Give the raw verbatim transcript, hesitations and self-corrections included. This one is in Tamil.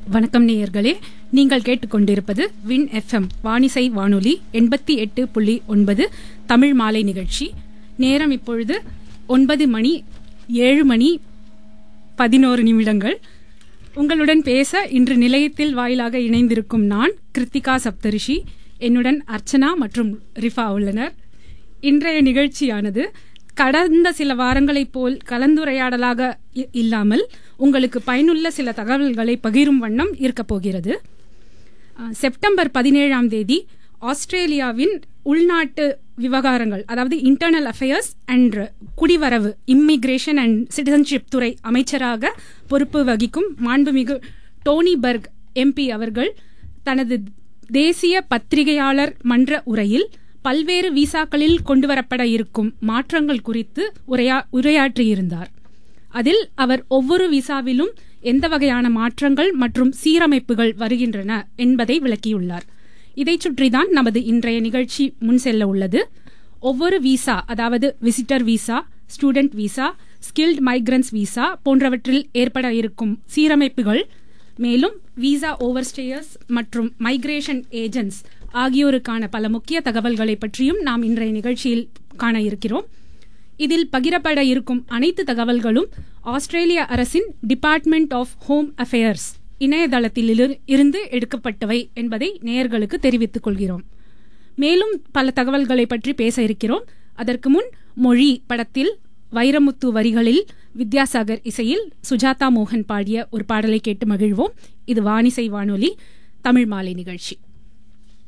வணக்கம் நேயர்களே, நீங்கள் கேட்டுக்கொண்டிருப்பது வின் எஃப்எம் வானிசை வானொலி எண்பத்தி எட்டு புள்ளி ஒன்பது தமிழ் மாலை நிகழ்ச்சி. நேரம் இப்பொழுது ஒன்பது மணி ஏழு மணி பதினோரு நிமிடங்கள். உங்களுடன் பேச இன்று நிலையத்தில் வாயிலாக இணைந்திருக்கும் நான் கிருத்திகா சப்தரிஷி, என்னுடன் அர்ச்சனா மற்றும் ரிஃபா உள்ளனர். இன்றைய நிகழ்ச்சியானது கடந்த சில வாரங்களைப் போல் கலந்துரையாடலாக இல்லாமல் உங்களுக்கு பயனுள்ள சில தகவல்களை பகிரும் வண்ணம் இருக்கப் போகிறது. செப்டம்பர் பதினேழாம் தேதி ஆஸ்திரேலியாவின் உள்நாட்டு விவகாரங்கள், அதாவது இன்டர்னல் அஃபேர்ஸ் அண்ட் குடிவரவு, இம்மிகிரேஷன் அண்ட் சிட்டிசன்ஷிப் துறை அமைச்சராக பொறுப்பு வகிக்கும் மாண்புமிகு டோனி பர்க் எம்பி அவர்கள் தனது தேசிய பத்திரிகையாளர் மன்ற உரையில் பல்வேறு விசாக்களில் கொண்டுவரப்பட இருக்கும் மாற்றங்கள் குறித்து உரையா உரையாற்றியிருந்தார். அதில் அவர் ஒவ்வொரு விசாவிலும் எந்த வகையான மாற்றங்கள் மற்றும் சீரமைப்புகள் வருகின்றன என்பதை விளக்கியுள்ளார். இதை சுற்றிதான் நமது இன்றைய நிகழ்ச்சி முன் செல்ல உள்ளது. ஒவ்வொரு விசா, அதாவது visitor visa, student visa, skilled migrants visa போன்றவற்றில் ஏற்பட இருக்கும் சீரமைப்புகள், மேலும் விசா ஓவர்ஸ்டேயர்ஸ் மற்றும் மைக்ரேஷன் ஏஜென்ட்ஸ் ஆகியோருக்கான பல முக்கிய தகவல்களை பற்றியும் நாம் இன்றைய நிகழ்ச்சியில் காண இருக்கிறோம். இதில் பகிரப்பட இருக்கும் அனைத்து தகவல்களும் ஆஸ்திரேலிய அரசின் டிபார்ட்மெண்ட் ஆஃப் ஹோம் அஃபேர்ஸ் இணையதளத்தில் இருந்து எடுக்கப்பட்டவை என்பதை நேயர்களுக்கு தெரிவித்துக் கொள்கிறோம். மேலும் பல தகவல்களை பற்றி பேச இருக்கிறோம். அதற்கு முன் மொழி படத்தில் வைரமுத்து வரிகளில் வித்யாசாகர் இசையில் சுஜாதா மோகன் பாடிய ஒரு பாடலை கேட்டு மகிழ்வோம். இது வானிசை வானொலி தமிழ் மாலை நிகழ்ச்சி.